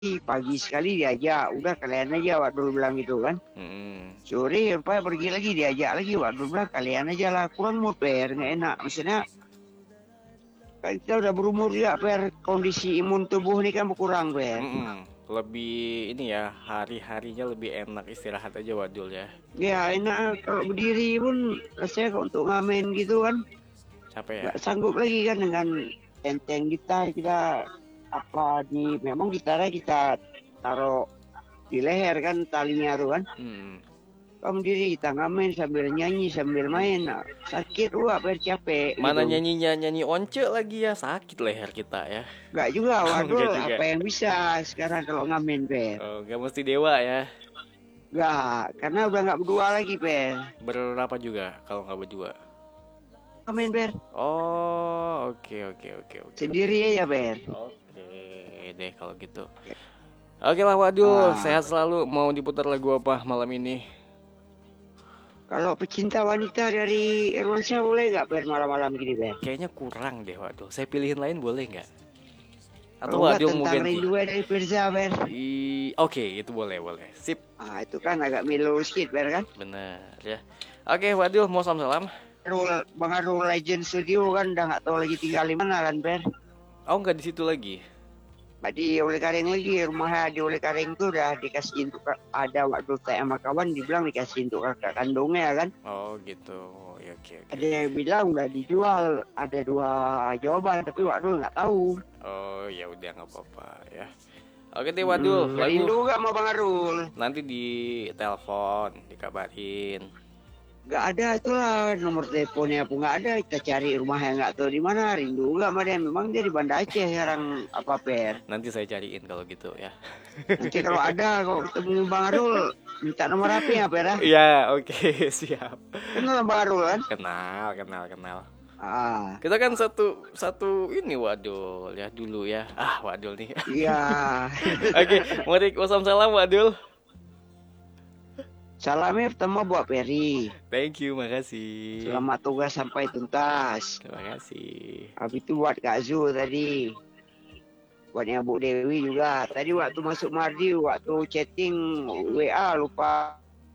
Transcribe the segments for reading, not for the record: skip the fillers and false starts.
pagi sekali diajak, udah kalian aja Wadul bilang gitu kan. Sore Pak pergi lagi diajak lagi Wadul bilang kalian aja lah, kurang mood Per, nggak enak. Maksudnya kan kita udah berumur ya Per, kondisi imun tubuh ini kan berkurang Per. Lebih ini ya, hari-harinya lebih enak istirahat aja Wadul ya. Ya enak kalau berdiri pun rasanya kalau untuk ngamen gitu kan Capek ya. nggak sanggup lagi kan dengan enteng gitar kita memang gitarnya kita taruh di leher kan talinya tuh kan. Kamu diri kita ngamen sambil nyanyi sambil main, nah, sakit capek. Mana gitu. nyanyi once lagi ya, sakit leher kita ya. Nggak juga, Enggak waduh juga. apa yang bisa sekarang kalau ngamen Per? Oh, gak mesti dewa ya. Nggak, karena udah nggak berdua lagi Per. Berapa juga kalau nggak berdua? Ngamen Per. Oh, oke. Sendiri aja Per. Oke deh kalau gitu. Oke lah Wadul, sehat selalu. Mau diputar lagu apa malam ini? Kalau pecinta wanita dari Irwansyah boleh nggak Per malam-malam gini Per? Kayaknya kurang deh Wadul. Saya pilihin lain boleh nggak? Atau Kalau nggak Wadul mau tentang ganti? rindu dari Firza Per. Oke, itu boleh. Sip. Ah itu kan agak mellow sedikit Per kan? Bener ya. Oke Wadul, mau salam. Bang Arul Legend Studio kan udah nggak tahu lagi tinggal di mana kan Per? Oh nggak di situ lagi. Di Oleh Kareng lagi, rumahnya di Oleh Kareng itu udah dikasih untuk ada waktu saya sama kawan dibilang dikasih untuk kakak kandungnya kan. Oh gitu, ya, oke. Ada yang bilang udah dijual, ada 2 jawaban tapi waktu nggak tahu. Oh ya udah nggak apa-apa ya. Oke deh Wadul, lagu. Rindu gak sama Bang Arul? Nanti di telepon, dikabarin. Gak ada itulah nomor teleponnya pun nggak ada, kita cari rumahnya nggak tahu di mana. Rindu gak sama dia, memang dia di Banda Aceh sekarang apa Per? Nanti saya cariin kalau gitu ya. Nanti kalau ada, kalau ketemu Bang Arul minta nomor HP ya Per? Ya oke, siap. Kenal Bang Arul kan? Kenal. Ah. Kita kan satu ini Wadul ya dulu ya. Wadul nih. Iya. Oke, waalaikumsalam Wadul. Salamnya pertama buat Peri. Thank you, makasih. Selamat tugas sampai tuntas. Terima kasih. Habis itu buat Kak Zul tadi. Buatnya Bu Dewi juga. Tadi waktu masuk Mardi, waktu chatting WA lupa.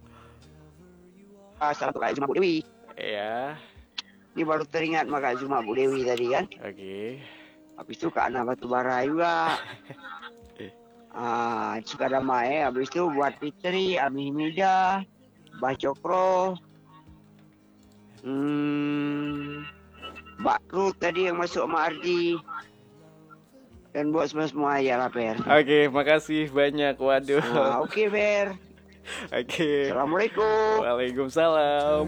Salam Kak Zul Bu Dewi. Ya. Ini baru teringat sama Kak Zul Bu Dewi tadi kan. Oke. Habis itu Kak Ana Batubara juga. Suka damai. Habis itu buat Fitri, Ami Himida, Mbak Cokro, Mbak Ruth tadi yang masuk sama Ardi. Dan buat semua ya lah Per. Oke, makasih banyak Waduh. Oke Per. Oke. Assalamualaikum. Waalaikumsalam.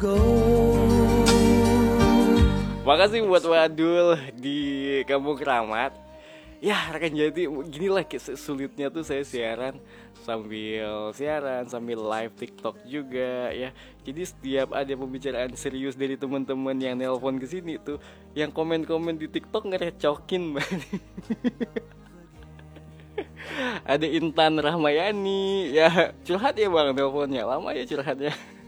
Makasih buat Wadul di Kampung Keramat. Ya rekan Jati, ginilah sulitnya tuh saya siaran sambil live TikTok juga ya. Jadi setiap ada pembicaraan serius dari teman-teman yang nelpon ke sini tuh, yang komen-komen di TikTok ngerecokin banget. Ada Intan Rahmayani, ya curhat ya bang nelponnya, lama ya curhatnya.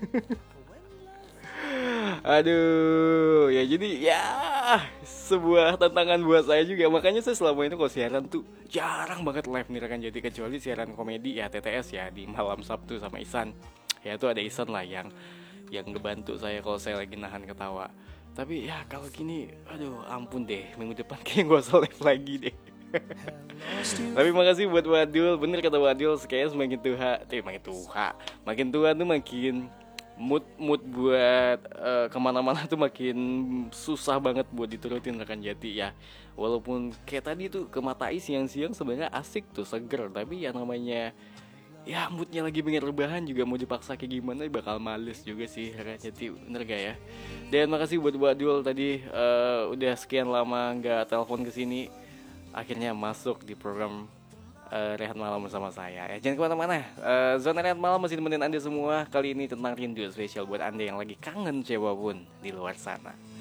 Aduh, ya jadi ya sebuah tantangan buat saya juga. Makanya saya selama ini kalau siaran tuh jarang banget live nih rekan Jati, kecuali siaran komedi ya TTS ya di malam Sabtu sama Isan. Ya itu ada Isan lah yang ngebantu saya kalau saya lagi nahan ketawa. Tapi ya kalau gini, aduh ampun deh, minggu depan kayaknya gak usah live lagi deh. Tapi makasih buat Wadul, bener kata Wadul, kayaknya makin tua tuh makin mood buat kemana-mana tuh makin susah banget buat diturutin rekan Jati ya. Walaupun kayak tadi tuh ke Matai siang-siang sebenarnya asik tuh, seger, tapi yang namanya ya moodnya lagi pengen rebahan juga mau dipaksa kayak gimana bakal males juga sih rekan Jati, bener gak ya? Dan makasih buat Wadul tadi udah sekian lama nggak telepon kesini, akhirnya masuk di program Rehat Malam bersama saya ya. Jangan kemana-mana, Zona Rehat Malam masih nemenin Anda semua. Kali ini tentang rindu spesial buat Anda yang lagi kangen siapapun di luar sana.